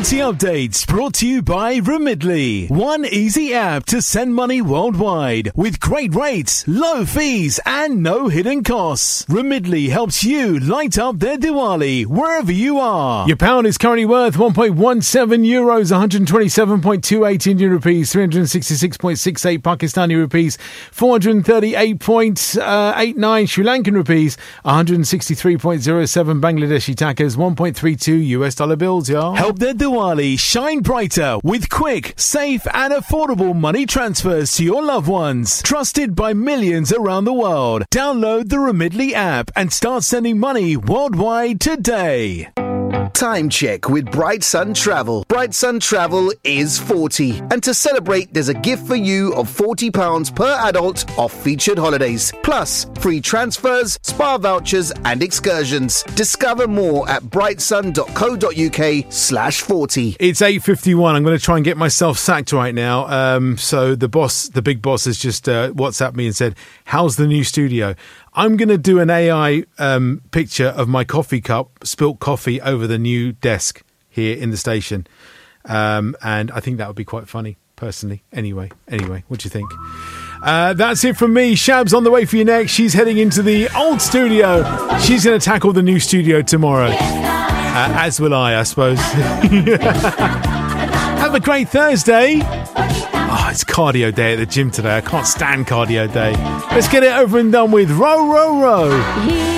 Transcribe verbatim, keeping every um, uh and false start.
Loyalty updates brought to you by Remitly. One easy app to send money worldwide with great rates, low fees, and no hidden costs. Remitly helps you light up their Diwali wherever you are. Your pound is currently worth one point one seven euros, one hundred twenty-seven point two eight Indian rupees, three hundred sixty-six point six eight Pakistani rupees, four hundred thirty-eight point eight nine Sri Lankan rupees, one hundred sixty-three point zero seven Bangladeshi takas, one point three two U S dollar bills, y'all. Help their Diwali shine brighter with quick, safe and affordable money transfers to your loved ones. Trusted by millions around the world. Download the Remitly app and start sending money worldwide today. Time check with Bright Sun Travel. Bright Sun Travel is forty. And to celebrate, there's a gift for you of forty pounds per adult off featured holidays. Plus, free transfers, spa vouchers and excursions. Discover more at brightsun.co.uk slash 40. It's eight fifty-one. I'm going to try and get myself sacked right now. Um, so the boss, the big boss has just uh, WhatsApped me and said, how's the new studio? I'm going to do an A I um, picture of my coffee cup, spilt coffee over the new desk here in the station. Um, and I think that would be quite funny, personally. Anyway, anyway, what do you think? Uh, that's it from me. Shab's on the way for you next. She's heading into the old studio. She's going to tackle the new studio tomorrow. Uh, as will I, I suppose. Have a great Thursday. Oh, it's cardio day at the gym today. I can't stand cardio day. Let's get it over and done with. Row, row, row.